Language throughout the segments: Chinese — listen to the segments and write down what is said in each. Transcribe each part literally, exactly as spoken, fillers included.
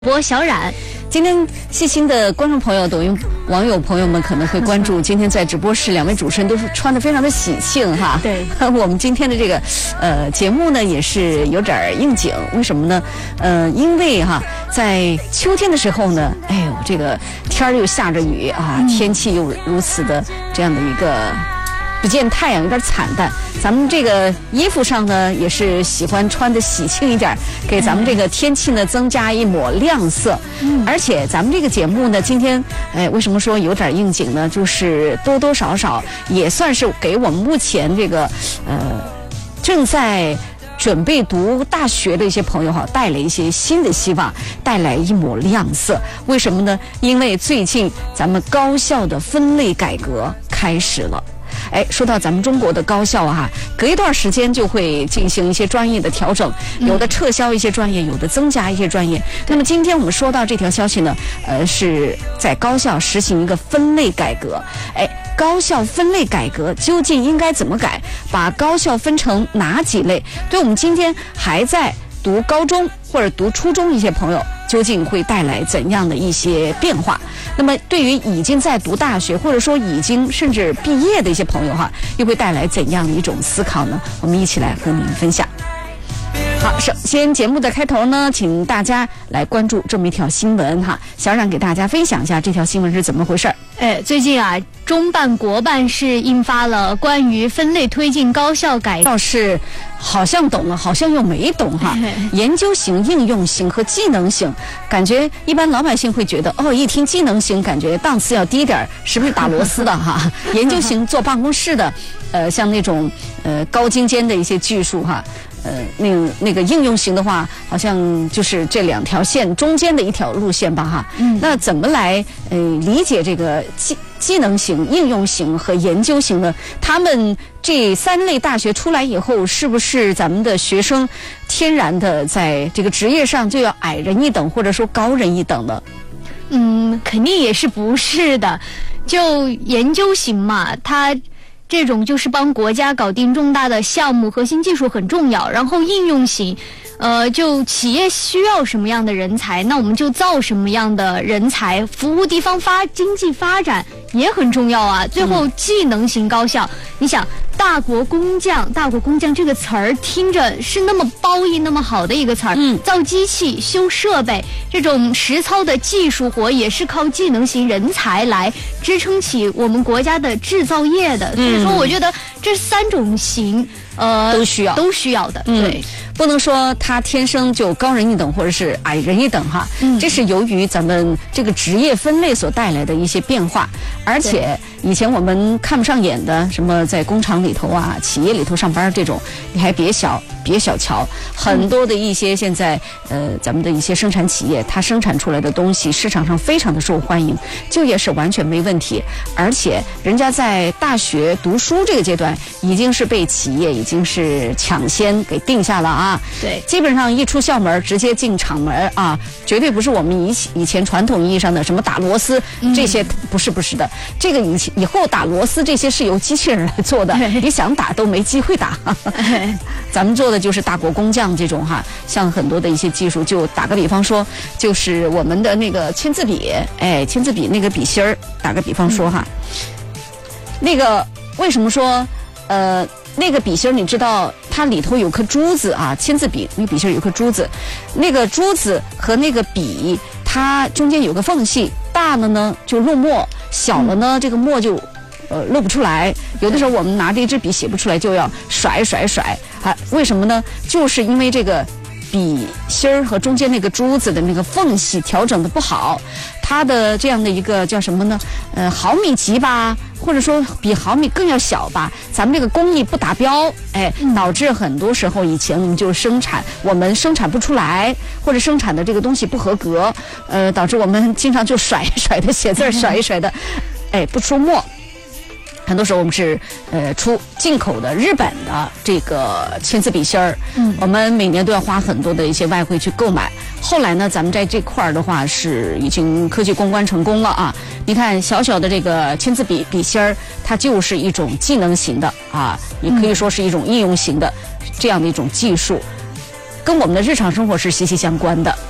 播小冉， 今天细心的观众朋友、抖音网友朋友们可能会关注，今天在直播室两位主持人都是穿得非常的喜庆哈。 对， 我们今天的这个呃节目呢也是有点应景，为什么呢？呃，因为哈在秋天的时候呢，哎呦这个天儿又下着雨啊，嗯、天气又如此的这样的一个。不见太阳有点惨淡，咱们这个衣服上呢也是喜欢穿的喜庆一点，给咱们这个天气呢增加一抹亮色。嗯，而且咱们这个节目呢，今天哎为什么说有点应景呢？就是多多少少也算是给我们目前这个呃正在准备读大学的一些朋友哈，带来一些新的希望，带来一抹亮色。为什么呢？因为最近咱们高校的分类改革开始了。哎，说到咱们中国的高校啊，隔一段时间就会进行一些专业的调整，有的撤销一些专业，有的增加一些专业。嗯、那么今天我们说到这条消息呢，呃，是在高校实行一个分类改革。哎，高校分类改革究竟应该怎么改？把高校分成哪几类？对我们今天还在读高中或者读初中一些朋友，究竟会带来怎样的一些变化？那么对于已经在读大学或者说已经甚至毕业的一些朋友哈，又会带来怎样的一种思考呢？我们一起来和您分享。好，首先节目的开头呢，请大家来关注这么一条新闻哈，小冉给大家分享一下这条新闻是怎么回事。 哎，最近啊，中办国办是印发了关于分类推进高校改倒是好像懂了，好像又没懂哈。研究型、应用型和技能型，感觉一般老百姓会觉得哦，一听技能型，感觉档次要低点，是不是打螺丝的哈？研究型坐办公室的，呃，像那种呃高精尖的一些技术哈。呃，那个那个应用型的话，好像就是这两条线中间的一条路线吧，哈。嗯。那怎么来呃理解这个技技能型、应用型和研究型呢？他们这三类大学出来以后，是不是咱们的学生天然的在这个职业上就要矮人一等，或者说高人一等呢？ 嗯，肯定也是不是的。就研究型嘛，它。这种就是帮国家搞定重大的项目，核心技术很重要。然后应用型，呃，就企业需要什么样的人才，那我们就造什么样的人才，服务地方发经济发展也很重要啊。最后技能型高校，嗯、你想大国工匠，大国工匠这个词儿听着是那么褒义、那么好的一个词儿，嗯，造机器、修设备这种实操的技术活，也是靠技能型人才来支撑起我们国家的制造业的。所以说，我觉得这三种型，呃， 都需要， 都需要的，嗯、对。 不能说他天生就高人一等或者是矮人一等哈，嗯，这是由于咱们这个职业分类所带来的一些变化，而且以前我们看不上眼的什么在工厂里头啊、企业里头上班这种，你还别小别小瞧，很多的一些现在呃咱们的一些生产企业，它生产出来的东西市场上非常的受欢迎，就业是完全没问题，而且人家在大学读书这个阶段已经是被企业已经是抢先给定下了啊。 对， 基本上一出校门直接进厂门啊，绝对不是我们以以前传统意义上的什么打螺丝这些，不是不是的。这个以前以后打螺丝这些是由机器人来做的，你想打都没机会打。咱们做的就是大国工匠这种哈，像很多的一些技术，就打个比方说，就是我们的那个签字笔，哎，签字笔那个笔芯儿，打个比方说哈，那个为什么说呃？那个笔芯你知道它里头有颗珠子啊，签字笔那个笔芯有颗珠子，那个珠子和那个笔它中间有个缝隙，大了呢就落墨，小了呢、嗯、这个墨就呃露不出来。有的时候我们拿着一支笔写不出来，就要甩甩甩啊，为什么呢？就是因为这个笔芯儿和中间那个珠子的那个缝隙调整的不好，它的这样的一个叫什么呢？呃，毫米级吧，或者说比毫米更要小吧，咱们这个工艺不达标，哎，导致很多时候以前我们就生产，我们生产不出来，或者生产的这个东西不合格，呃，导致我们经常就甩一甩的写字甩一甩的，哎，不出墨。很多时候我们是呃出进口的日本的这个签字笔芯儿，嗯，我们每年都要花很多的一些外汇去购买。后来呢，咱们在这块儿的话是已经科技攻关成功了啊！你看小小的这个签字笔笔芯儿，它就是一种技能型的啊，也可以说是一种应用型的这样的一种技术，跟我们的日常生活是息息相关的。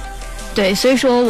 对，所以说。